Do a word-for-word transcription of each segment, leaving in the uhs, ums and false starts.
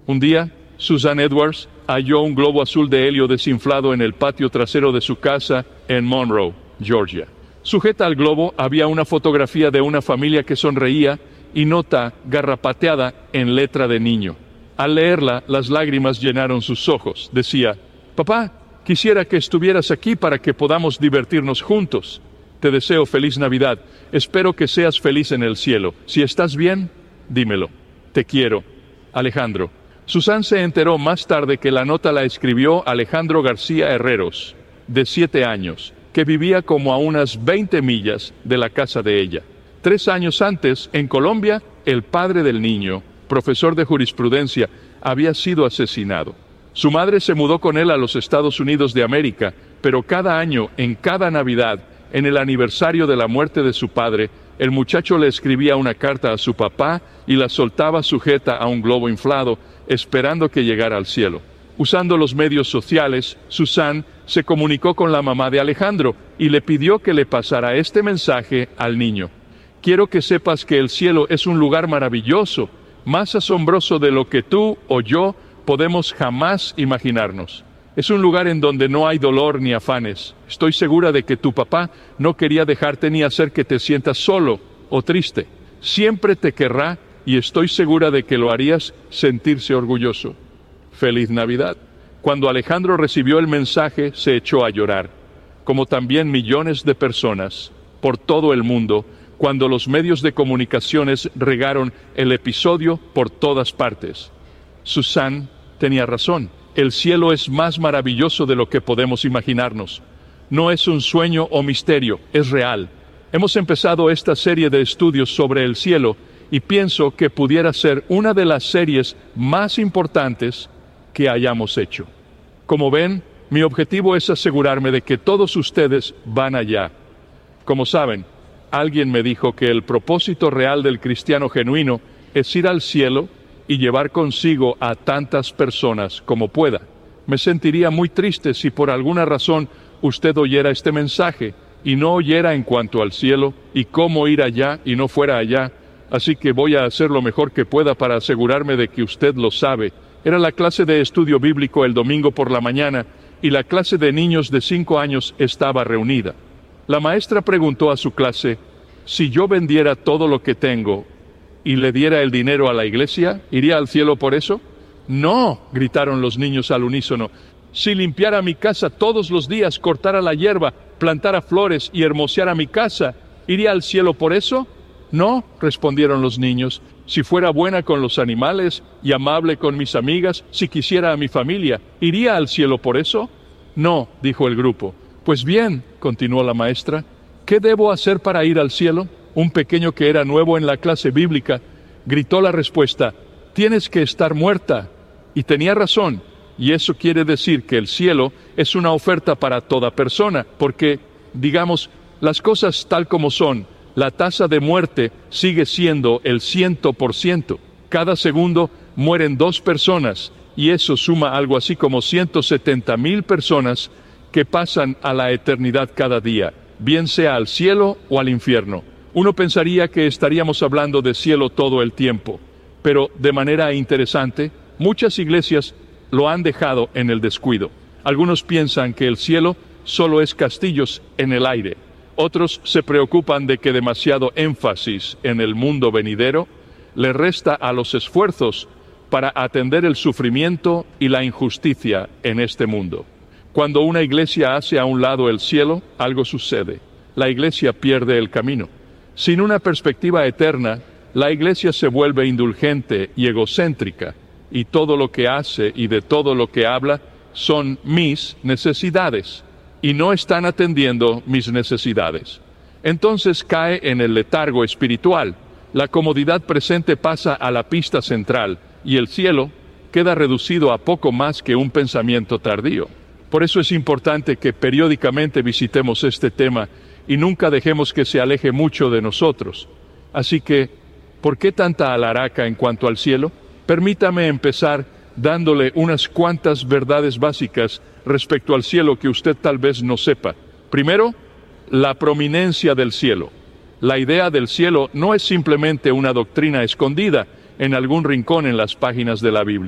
Un día, Susan Edwards halló un globo azul de helio desinflado en el patio trasero de su casa en Monroe, Georgia. Sujeta al globo había una fotografía de una familia que sonreía y nota garrapateada en letra de niño. Al leerla, las lágrimas llenaron sus ojos. Decía: «Papá, quisiera que estuvieras aquí para que podamos divertirnos juntos. Te deseo feliz Navidad. Espero que seas feliz en el cielo. Si estás bien, dímelo. Te quiero. Alejandro». Susan se enteró más tarde que la nota la escribió Alejandro García Herreros, de siete años, que vivía como a unas veinte millas de la casa de ella. Tres años antes, en Colombia, el padre del niño, profesor de jurisprudencia, había sido asesinado. Su madre se mudó con él a los Estados Unidos de América, pero cada año, en cada Navidad, en el aniversario de la muerte de su padre, el muchacho le escribía una carta a su papá y la soltaba sujeta a un globo inflado, esperando que llegara al cielo. Usando los medios sociales, Susan se comunicó con la mamá de Alejandro y le pidió que le pasara este mensaje al niño. «Quiero que sepas que el cielo es un lugar maravilloso, más asombroso de lo que tú o yo podemos jamás imaginarnos. Es un lugar en donde no hay dolor ni afanes. Estoy segura de que tu papá no quería dejarte ni hacer que te sientas solo o triste. Siempre te querrá y estoy segura de que lo harías sentirse orgulloso. Feliz Navidad». Cuando Alejandro recibió el mensaje, se echó a llorar, como también millones de personas por todo el mundo, cuando los medios de comunicaciones regaron el episodio por todas partes. Susan tenía razón. El cielo es más maravilloso de lo que podemos imaginarnos. No es un sueño o misterio, es real. Hemos empezado esta serie de estudios sobre el cielo y pienso que pudiera ser una de las series más importantes que hayamos hecho. Como ven, mi objetivo es asegurarme de que todos ustedes van allá. Como saben, alguien me dijo que el propósito real del cristiano genuino es ir al cielo y llevar consigo a tantas personas como pueda. Me sentiría muy triste si por alguna razón usted oyera este mensaje y no oyera en cuanto al cielo y cómo ir allá y no fuera allá, así que voy a hacer lo mejor que pueda para asegurarme de que usted lo sabe. Era la clase de estudio bíblico el domingo por la mañana y la clase de niños de cinco años estaba reunida. La maestra preguntó a su clase: «Si yo vendiera todo lo que tengo y le diera el dinero a la iglesia, ¿iría al cielo por eso?». «No», gritaron los niños al unísono. «Si limpiara mi casa todos los días, cortara la hierba, plantara flores y hermoseara mi casa, ¿iría al cielo por eso?». «No», respondieron los niños. «Si fuera buena con los animales y amable con mis amigas, si quisiera a mi familia, ¿iría al cielo por eso?». «No», dijo el grupo. «Pues bien», continuó la maestra, «¿qué debo hacer para ir al cielo?». Un pequeño que era nuevo en la clase bíblica gritó la respuesta: «Tienes que estar muerta». Y tenía razón, y eso quiere decir que el cielo es una oferta para toda persona, porque, digamos, las cosas tal como son, la tasa de muerte sigue siendo el ciento por ciento. Cada segundo mueren dos personas, y eso suma algo así como ciento setenta mil personas que pasan a la eternidad cada día, bien sea al cielo o al infierno. Uno pensaría que estaríamos hablando de cielo todo el tiempo, pero de manera interesante, muchas iglesias lo han dejado en el descuido. Algunos piensan que el cielo solo es castillos en el aire. Otros se preocupan de que demasiado énfasis en el mundo venidero le resta a los esfuerzos para atender el sufrimiento y la injusticia en este mundo. Cuando una iglesia hace a un lado el cielo, algo sucede. La iglesia pierde el camino. Sin una perspectiva eterna, la iglesia se vuelve indulgente y egocéntrica, y todo lo que hace y de todo lo que habla son mis necesidades, y no están atendiendo mis necesidades. Entonces cae en el letargo espiritual. La comodidad presente pasa a la pista central, y el cielo queda reducido a poco más que un pensamiento tardío. Por eso es importante que periódicamente visitemos este tema y nunca dejemos que se aleje mucho de nosotros. Así que, ¿por qué tanta alaraca en cuanto al cielo? Permítame empezar dándole unas cuantas verdades básicas respecto al cielo que usted tal vez no sepa. Primero, la prominencia del cielo. La idea del cielo no es simplemente una doctrina escondida en algún rincón en las páginas de la Biblia.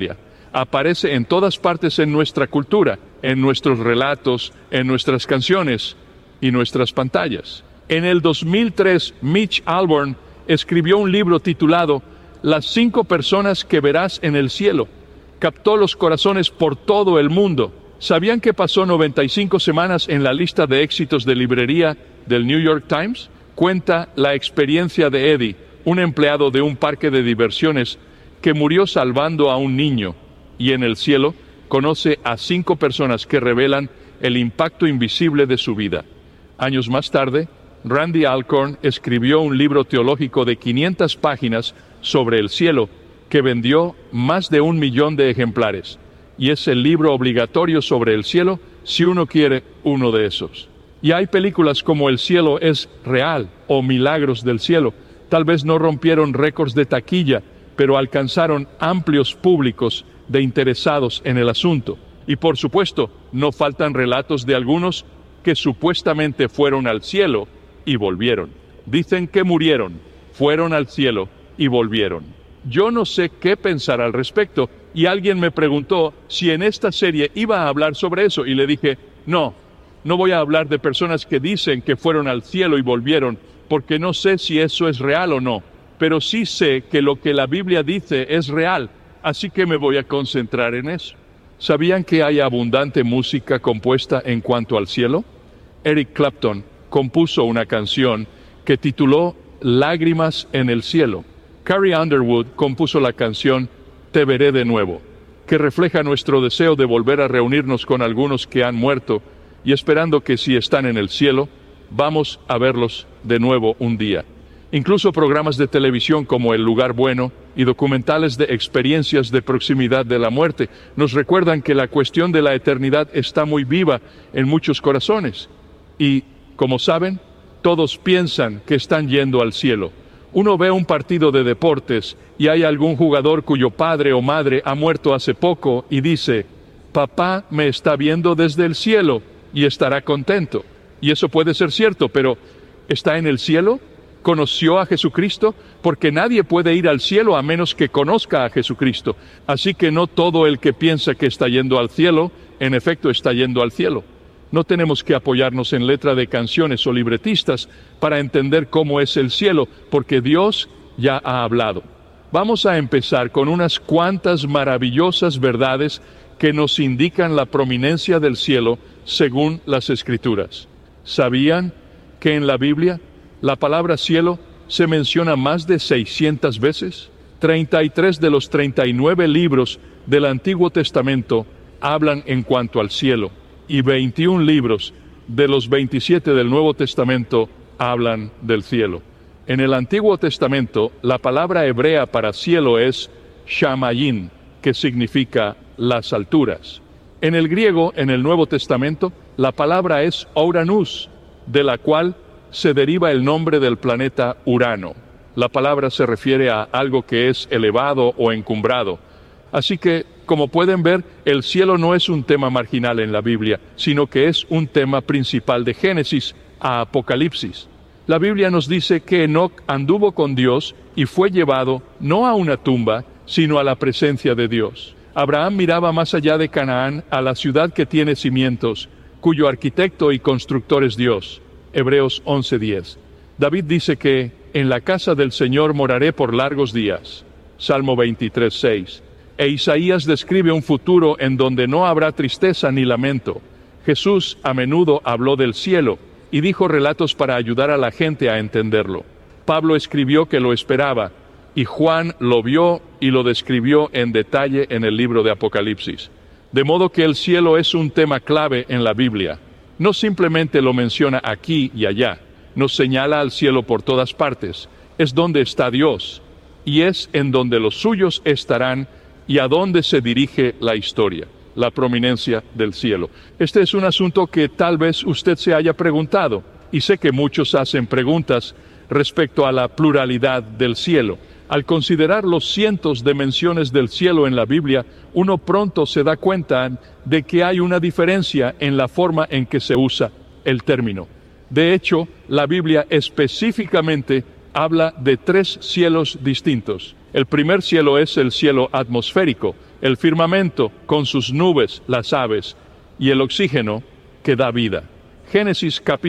Aparece en todas partes en nuestra cultura, en nuestros relatos, en nuestras canciones y nuestras pantallas. En el dos mil tres, Mitch Albom escribió un libro titulado Las cinco personas que verás en el cielo. Captó los corazones por todo el mundo. ¿Sabían que pasó noventa y cinco semanas en la lista de éxitos de librería del New York Times? Cuenta la experiencia de Eddie, un empleado de un parque de diversiones que murió salvando a un niño, y en el cielo conoce a cinco personas que revelan el impacto invisible de su vida. Años más tarde, Randy Alcorn escribió un libro teológico de quinientas páginas sobre el cielo que vendió más de un millón de ejemplares, y es el libro obligatorio sobre el cielo si uno quiere uno de esos. Y hay películas como El cielo es real o Milagros del cielo. Tal vez no rompieron récords de taquilla, pero alcanzaron amplios públicos de interesados en el asunto. Y por supuesto, no faltan relatos de algunos que supuestamente fueron al cielo y volvieron. Dicen que murieron, fueron al cielo y volvieron. Yo no sé qué pensar al respecto, y alguien me preguntó si en esta serie iba a hablar sobre eso, y le dije, no, no voy a hablar de personas que dicen que fueron al cielo y volvieron, porque no sé si eso es real o no, pero sí sé que lo que la Biblia dice es real, así que me voy a concentrar en eso. ¿Sabían que hay abundante música compuesta en cuanto al cielo? Eric Clapton compuso una canción que tituló Lágrimas en el cielo. Carrie Underwood compuso la canción Te veré de nuevo, que refleja nuestro deseo de volver a reunirnos con algunos que han muerto y esperando que si están en el cielo, vamos a verlos de nuevo un día. Incluso programas de televisión como El Lugar Bueno y documentales de experiencias de proximidad de la muerte nos recuerdan que la cuestión de la eternidad está muy viva en muchos corazones. Y, como saben, todos piensan que están yendo al cielo. Uno ve un partido de deportes y hay algún jugador cuyo padre o madre ha muerto hace poco y dice, papá me está viendo desde el cielo y estará contento. Y eso puede ser cierto, pero ¿está en el cielo? ¿Conoció a Jesucristo? Porque nadie puede ir al cielo a menos que conozca a Jesucristo. Así que no todo el que piensa que está yendo al cielo, en efecto está yendo al cielo. No tenemos que apoyarnos en letra de canciones o libretistas para entender cómo es el cielo, porque Dios ya ha hablado. Vamos a empezar con unas cuantas maravillosas verdades que nos indican la prominencia del cielo según las Escrituras. ¿Sabían que en la Biblia la palabra cielo se menciona más de seiscientas veces? treinta y tres de los treinta y nueve libros del Antiguo Testamento hablan en cuanto al cielo, y veintiún libros de los veintisiete del Nuevo Testamento hablan del cielo. En el Antiguo Testamento, la palabra hebrea para cielo es shamayim, que significa las alturas. En el griego, en el Nuevo Testamento, la palabra es Uranus, de la cual se deriva el nombre del planeta Urano. La palabra se refiere a algo que es elevado o encumbrado. Así que, como pueden ver, el cielo no es un tema marginal en la Biblia, sino que es un tema principal de Génesis a Apocalipsis. La Biblia nos dice que Enoc anduvo con Dios y fue llevado no a una tumba, sino a la presencia de Dios. Abraham miraba más allá de Canaán a la ciudad que tiene cimientos, cuyo arquitecto y constructor es Dios. Hebreos once diez. David dice que en la casa del Señor moraré por largos días. Salmo veintitrés seis. E Isaías describe un futuro en donde no habrá tristeza ni lamento. Jesús a menudo habló del cielo y dijo relatos para ayudar a la gente a entenderlo. Pablo escribió que lo esperaba, y Juan lo vio y lo describió en detalle en el libro de Apocalipsis. De modo que el cielo es un tema clave en la Biblia. No simplemente lo menciona aquí y allá, nos señala al cielo por todas partes. Es donde está Dios, y es en donde los suyos estarán, y a dónde se dirige la historia, la prominencia del cielo. Este es un asunto que tal vez usted se haya preguntado, y sé que muchos hacen preguntas respecto a la pluralidad del cielo. Al considerar los cientos de menciones del cielo en la Biblia, uno pronto se da cuenta de que hay una diferencia en la forma en que se usa el término. De hecho, la Biblia específicamente habla de tres cielos distintos: El primer cielo es el cielo atmosférico, el firmamento con sus nubes, las aves, y el oxígeno que da vida. Génesis capítulo